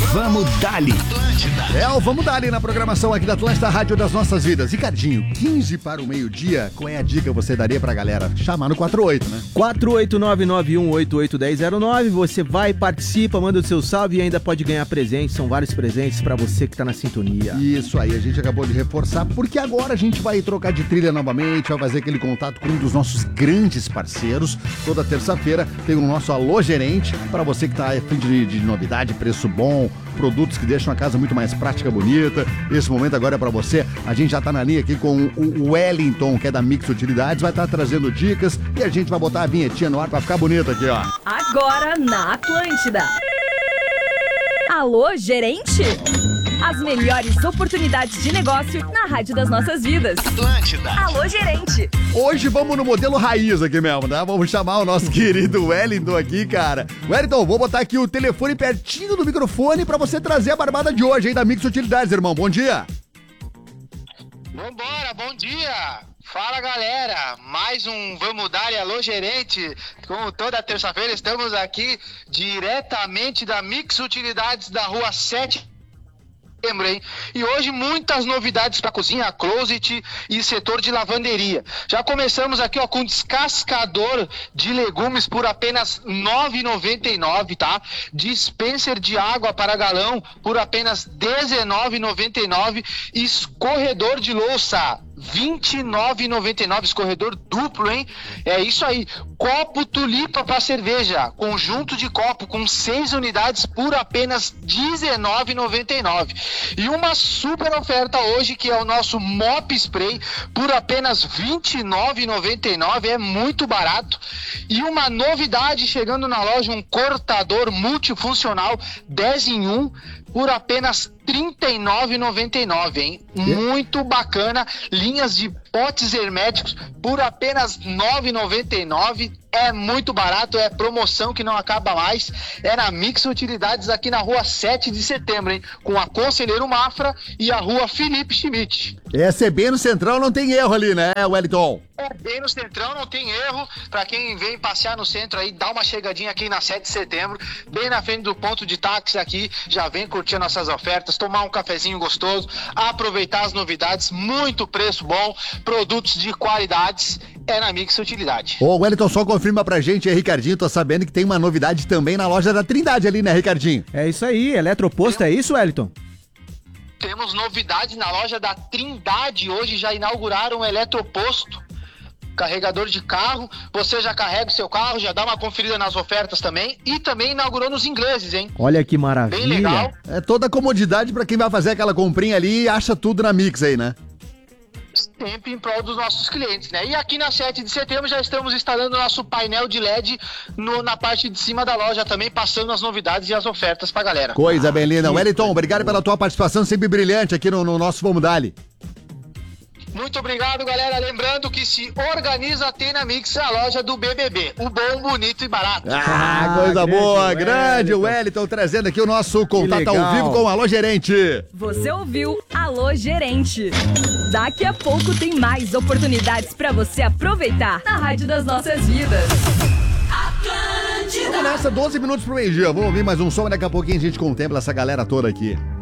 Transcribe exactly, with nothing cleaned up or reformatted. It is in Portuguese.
Vamos Dali. É o Vamos Dali na programação aqui da Atlântida, Rádio das Nossas Vidas. Ricardinho, quinze para o meio-dia, qual é a dica que você daria pra galera? Chamar no quatro oito, né? quatro oito nove nove um oito oito um zero zero nove, você vai, participa, manda o seu salve e ainda pode ganhar presentes, são vários presentes pra você que tá na sintonia. Isso aí, a gente acabou de reforçar, porque agora a gente vai trocar de trilha novamente, vai fazer aquele contato com um dos nossos grandes parceiros. Toda terça-feira tem o nosso Alô Gerente, pra você que tá a fim de, de novidade, preço bom, produtos que deixam a casa muito mais prática, bonita. Esse momento agora é pra você. A gente já tá na linha aqui com o Wellington, que é da Mix Utilidades, vai estar tá trazendo dicas e a gente vai botar a vinhetinha no ar pra ficar bonito aqui, ó. Agora na Atlântida. Alô, gerente? As melhores oportunidades de negócio na Rádio das Nossas Vidas. Atlântida. Alô, gerente. Hoje vamos no modelo raiz aqui mesmo, tá? Vamos chamar o nosso querido Wellington aqui, cara. Wellington, vou botar aqui o telefone pertinho do microfone pra você trazer a barbada de hoje aí da Mix Utilidades, irmão. Bom dia. Vambora, bom dia. Fala, galera, mais um Vamos Dar e Alô Gerente. Como toda terça-feira estamos aqui diretamente da Mix Utilidades da rua sete. Hein? E hoje muitas novidades para cozinha, closet e setor de lavanderia. Já começamos aqui ó, com descascador de legumes por apenas nove reais e noventa e nove centavos, tá? Dispenser de água para galão por apenas dezenove reais e noventa e nove centavos. Escorredor de louça vinte e nove reais e noventa e nove centavos, escorredor duplo, hein? É isso aí. Copo tulipa para cerveja, conjunto de copo com seis unidades por apenas dezenove reais e noventa e nove centavos. E uma super oferta hoje que é o nosso Mop Spray por apenas vinte e nove reais e noventa e nove centavos, é muito barato. E uma novidade chegando na loja, um cortador multifuncional dez em um por apenas trinta e nove reais e noventa e nove centavos, hein? Muito bacana. Linhas de potes herméticos por apenas nove reais e noventa e nove centavos. É muito barato, é promoção que não acaba mais. É na Mix Utilidades aqui na rua sete de setembro, hein? Com a Conselheiro Mafra e a rua Felipe Schmidt. Essa é bem no central, não tem erro ali, né, Wellington? É bem no centrão, não tem erro. Pra quem vem passear no centro aí, dá uma chegadinha aqui na sete de setembro, bem na frente do ponto de táxi aqui, já vem curtir nossas ofertas, tomar um cafezinho gostoso, aproveitar as novidades, muito preço bom, produtos de qualidades, é na Mix Utilidade. Ô, Wellington, só confirma pra gente aí, Ricardinho, tô sabendo que tem uma novidade também na loja da Trindade ali, né, Ricardinho? É isso aí, eletroposto, é isso, Wellington? Temos novidades na loja da Trindade, hoje já inauguraram um eletroposto, carregador de carro, você já carrega o seu carro, já dá uma conferida nas ofertas também, e também inaugurou nos ingleses, hein? Olha que maravilha. Bem legal. É toda a comodidade pra quem vai fazer aquela comprinha ali e acha tudo na Mix aí, né? Sempre em prol dos nossos clientes, né? E aqui na sete de setembro já estamos instalando o nosso painel de L E D no, na parte de cima da loja também, passando as novidades e as ofertas pra galera. Coisa bem linda. Wellington, obrigado pela tua participação sempre brilhante aqui no, no nosso Vamos Dali. Muito obrigado, galera. Lembrando que se organiza tem na Mix a loja do B B B. O bom, bonito e barato. Ah, ah coisa grande boa. Grande Wellington trazendo aqui o nosso contato ao vivo com o Alô Gerente. Você ouviu Alô Gerente. Daqui a pouco tem mais oportunidades pra você aproveitar na Rádio das Nossas Vidas. Vamos nessa, doze minutos pro meio-dia. Vamos ouvir mais um som e daqui a pouquinho a gente contempla essa galera toda aqui.